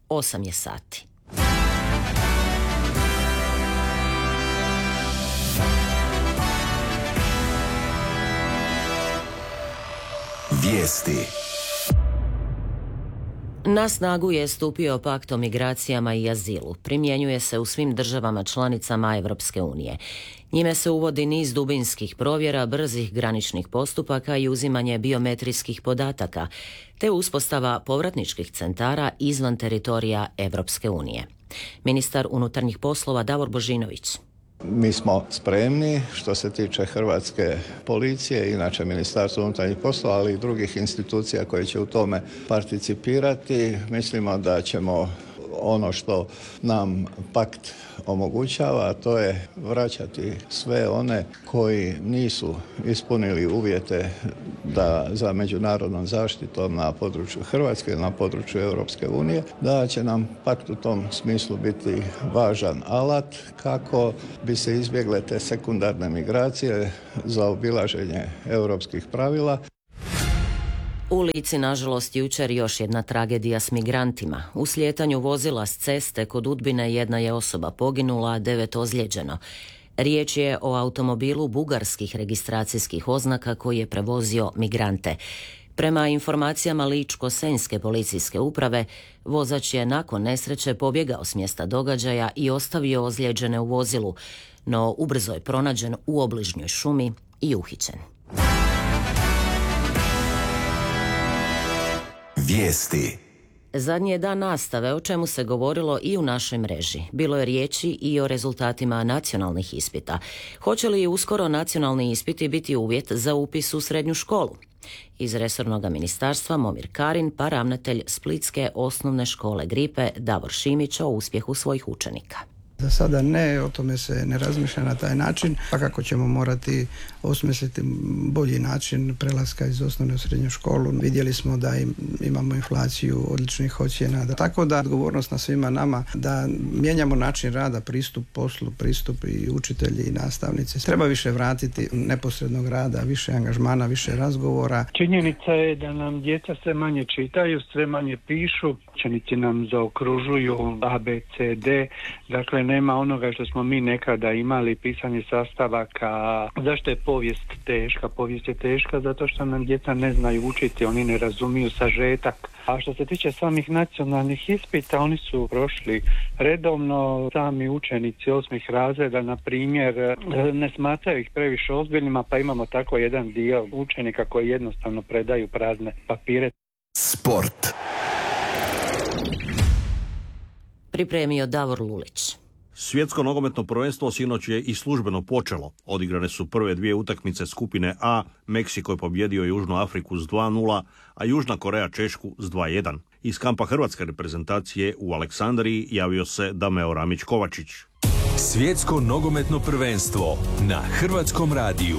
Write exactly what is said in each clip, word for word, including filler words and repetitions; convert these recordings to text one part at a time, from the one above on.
osam je sati. Vijesti. Na snagu je stupio pakt o migracijama i azilu. Primjenjuje se u svim državama članicama Europske unije. Njime se uvodi niz dubinskih provjera, brzih graničnih postupaka i uzimanje biometrijskih podataka, te uspostava povratničkih centara izvan teritorija Europske unije. Ministar unutarnjih poslova Davor Božinović. Mi smo spremni što se tiče hrvatske policije, inače Ministarstvo unutarnjih poslova, ali i drugih institucija koje će u tome participirati. Mislimo da ćemo ono što nam pakt omogućava, a to je vraćati sve one koji nisu ispunili uvjete da za međunarodnom zaštitom na području Hrvatske ili na području Europske unije, da će nam pakt u tom smislu biti važan alat kako bi se izbjegle te sekundarne migracije za obilaženje europskih pravila. U Lici, nažalost, jučer još jedna tragedija s migrantima. U slijetanju vozila s ceste kod Udbine jedna je osoba poginula, a devet ozlijeđeno. Riječ je o automobilu bugarskih registracijskih oznaka koji je prevozio migrante. Prema informacijama Ličko-senjske policijske uprave, vozač je nakon nesreće pobjegao s mjesta događaja i ostavio ozlijeđene u vozilu, no ubrzo je pronađen u obližnjoj šumi i uhićen. Vijesti. Zadnji je dan nastave, o čemu se govorilo i u našoj mreži. Bilo je riječi i o rezultatima nacionalnih ispita. Hoće li uskoro nacionalni ispiti biti uvjet za upis u srednju školu? Iz resornog ministarstva Momir Karin, pa ravnatelj Splitske osnovne škole Gripe Davor Šimić o uspjehu svojih učenika. Za sada ne, o tome se ne razmišlja na taj način, a kako ćemo morati osmisliti bolji način prelaska iz osnovne u srednju školu. Vidjeli smo da im, imamo inflaciju odličnih ocjena, tako da odgovornost na svima nama da mijenjamo način rada, pristup poslu, pristup i učitelji i nastavnici. Treba više vratiti neposrednog rada, više angažmana, više razgovora. Činjenica je da nam djeca sve manje čitaju, sve manje pišu, učenici nam zaokružuju A, B, C, D, dakle nema onoga što smo mi nekada imali, pisanje sastavaka. Zašto je povijest teška? Povijest je teška zato što nam djeca ne znaju učiti, oni ne razumiju sažetak. A što se tiče samih nacionalnih ispita, oni su prošli redovno. Sami učenici osmih razreda, na primjer, ne smatraju ih previše ozbiljnima, pa imamo tako jedan dio učenika koji jednostavno predaju prazne papire. Sport. Pripremio Davor Lulić. Svjetsko nogometno prvenstvo sinoć je i službeno počelo. Odigrane su prve dvije utakmice skupine A. Meksiko je pobjedio Južnu Afriku s dva nula, a Južna Koreja Češku s dva jedan. Iz kampa hrvatske reprezentacije u Aleksandriji javio se Dameo Ramić-Kovačić. Svjetsko nogometno prvenstvo na Hrvatskom radiju.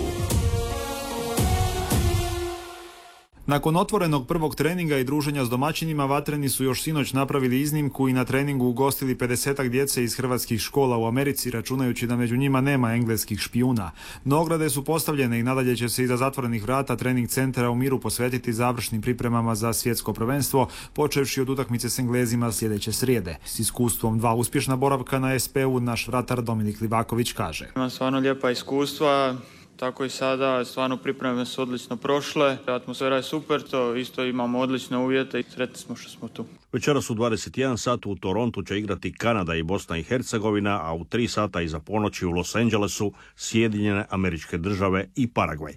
Nakon otvorenog prvog treninga i druženja s domaćinima, vatreni su još sinoć napravili iznimku i na treningu ugostili pedesetak djece iz hrvatskih škola u Americi, računajući da među njima nema engleskih špijuna. No ograde su postavljene i nadalje će se iza zatvorenih vrata trening centra u Miru posvetiti završnim pripremama za svjetsko prvenstvo, počevši od utakmice s Englezima sljedeće srijede. S iskustvom dva uspješna boravka na es pe u, naš vratar Dominik Livaković kaže. Imam stvarno lijepa iskustva. Tako i sada, stvarno pripreme su odlično prošle, atmosfera je super, to isto imamo odlične uvjete i sretni smo što smo tu. Večeras u dvadeset jedan sati u Torontu će igrati Kanada i Bosna i Hercegovina, a u tri sata iza ponoći u Los Angelesu Sjedinjene Američke Države i Paragvaj.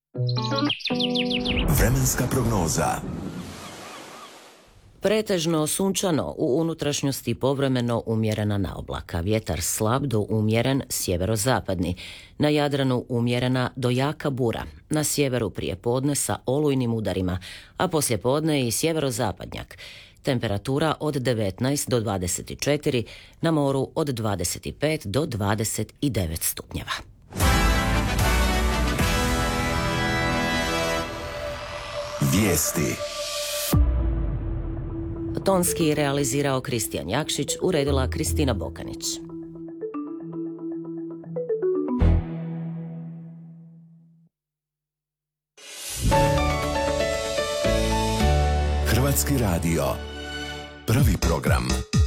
Vremenska prognoza. Pretežno sunčano, u unutrašnjosti povremeno umjerena naoblaka. Vjetar slab do umjeren sjeverozapadni. Na Jadranu umjerena do jaka bura. Na sjeveru prije podne sa olujnim udarima, a poslije podne i sjeverozapadnjak. Temperatura od devetnaest do dvadeset četiri, na moru od dvadeset pet do dvadeset devet stupnjeva. Vijesti. Tonski realizirao Kristijan Jakšić, uredila Kristina Bokanić. Hrvatski radio. Prvi program.